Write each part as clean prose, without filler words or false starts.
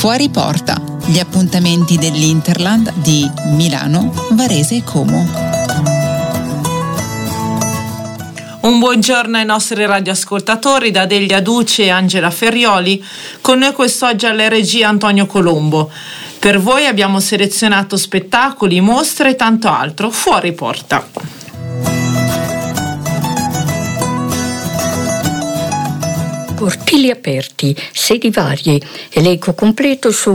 Fuori porta, gli appuntamenti dell'Interland di Milano, Varese e Como. Un buongiorno ai nostri radioascoltatori da Delia Duce e Angela Ferrioli. Con noi quest'oggi alle regie Antonio Colombo. Per voi abbiamo selezionato spettacoli, mostre e tanto altro. Fuori porta. Cortili aperti, sedi varie, elenco completo su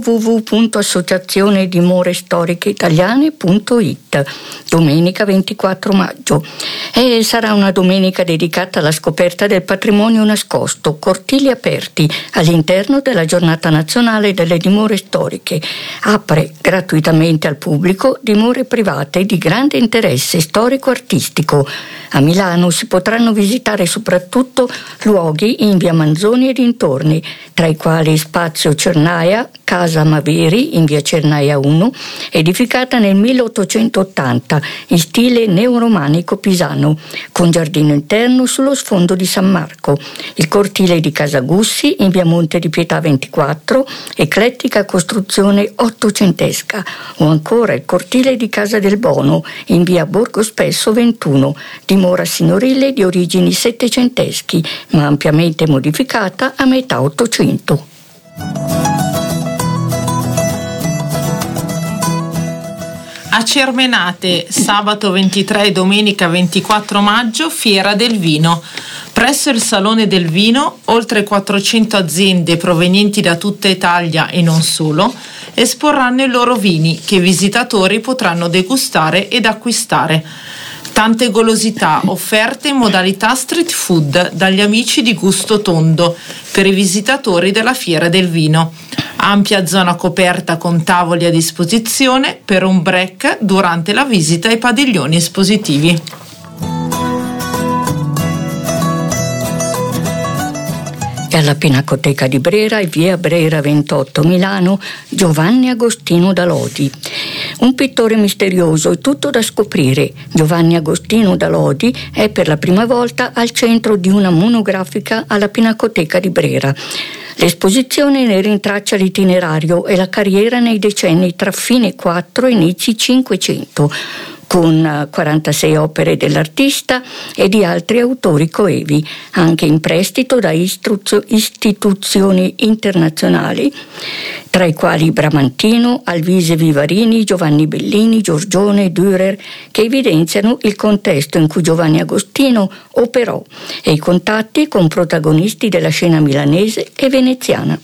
www.associazionedimorestoricheitaliane.it. Domenica 24 maggio. E sarà una domenica dedicata alla scoperta del patrimonio nascosto, cortili aperti, all'interno della Giornata Nazionale delle Dimore Storiche. Apre gratuitamente al pubblico dimore private di grande interesse storico-artistico. A Milano si potranno visitare soprattutto luoghi in via Manzoni e dintorni, tra i quali Spazio Cernaia, Casa Maveri in via Cernaia 1, edificata nel 1880 in stile neoromanico pisano, con giardino interno sullo sfondo di San Marco, il cortile di Casa Gussi in via Monte di Pietà 24, eclettica costruzione ottocentesca, o ancora il cortile di Casa del Bono in via Borgo Spesso 21, dimora signorile di origini settecenteschi, ma ampiamente modificata a metà Ottocento. A Cermenate, sabato 23 e domenica 24 maggio, Fiera del Vino. Presso il Salone del Vino, oltre 400 aziende provenienti da tutta Italia e non solo, esporranno i loro vini che i visitatori potranno degustare ed acquistare. Tante golosità offerte in modalità street food dagli amici di Gusto Tondo per i visitatori della Fiera del Vino. Ampia zona coperta con tavoli a disposizione per un break durante la visita ai padiglioni espositivi. Alla Pinacoteca di Brera e via Brera 28 Milano, Giovanni Agostino da Lodi. Un pittore misterioso e tutto da scoprire. Giovanni Agostino da Lodi è per la prima volta al centro di una monografica alla Pinacoteca di Brera. L'esposizione ne rintraccia l'itinerario e la carriera nei decenni tra fine 4 e inizi 500, con 46 opere dell'artista e di altri autori coevi, anche in prestito da istituzioni internazionali, tra i quali Bramantino, Alvise Vivarini, Giovanni Bellini, Giorgione, Dürer, che evidenziano il contesto in cui Giovanni Agostino operò e i contatti con protagonisti della scena milanese e veneziana.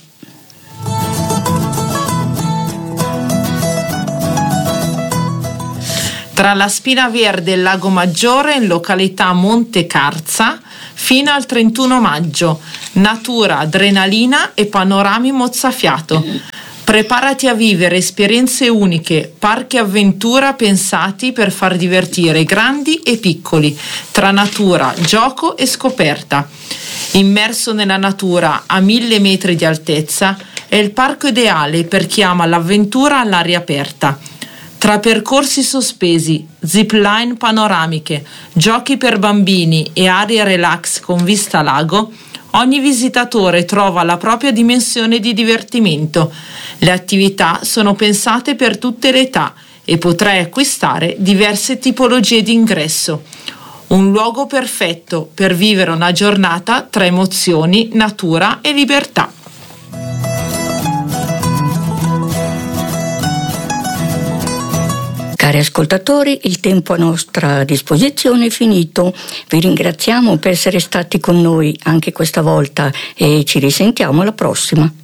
Tra la Spina Verde e il Lago Maggiore, in località Monte Carza, fino al 31 maggio. Natura, adrenalina e panorami mozzafiato. Preparati a vivere esperienze uniche, parchi avventura pensati per far divertire grandi e piccoli, tra natura, gioco e scoperta. Immerso nella natura a 1000 metri di altezza, è il parco ideale per chi ama l'avventura all'aria aperta. Tra percorsi sospesi, zipline panoramiche, giochi per bambini e aree relax con vista lago, ogni visitatore trova la propria dimensione di divertimento. Le attività sono pensate per tutte le età e potrai acquistare diverse tipologie di ingresso. Un luogo perfetto per vivere una giornata tra emozioni, natura e libertà. Cari ascoltatori, il tempo a nostra disposizione è finito. Vi ringraziamo per essere stati con noi anche questa volta e ci risentiamo alla prossima.